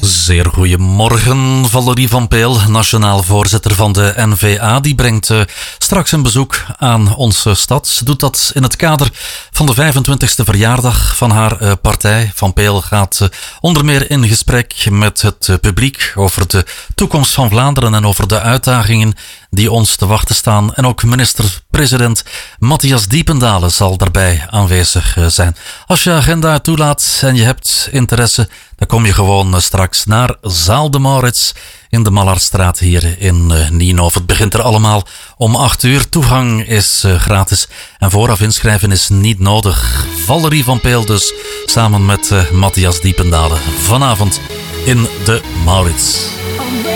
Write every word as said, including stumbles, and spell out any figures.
Zeer goedemorgen, Valerie van Peel, nationaal voorzitter van de N V A. Die brengt uh, straks een bezoek aan onze stad. Ze doet dat in het kader van de vijfentwintigste verjaardag van haar uh, partij. Van Peel gaat uh, onder meer in gesprek met het uh, publiek over de toekomst van Vlaanderen en over de uitdagingen die ons te wachten staan. En ook minister-president Matthias Diependalen zal daarbij aanwezig uh, zijn. Als je agenda het toelaat en je hebt interesse, dan kom je gewoon uh, straks naar Zaal de Maurits in de Mallarstraat hier in uh, Nienhoven. Het begint er allemaal om acht uur. Toegang is uh, gratis en vooraf inschrijven is niet nodig. Valerie van Peel dus, samen met uh, Matthias Diependalen vanavond in de Maurits.